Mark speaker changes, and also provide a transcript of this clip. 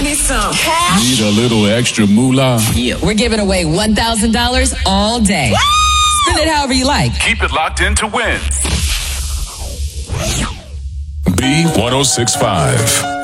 Speaker 1: me some cash.
Speaker 2: Need a little extra moolah?
Speaker 3: Yeah, we're giving away $1,000 all day. Spend it however you like.
Speaker 4: Keep it locked in to win.
Speaker 2: B1065.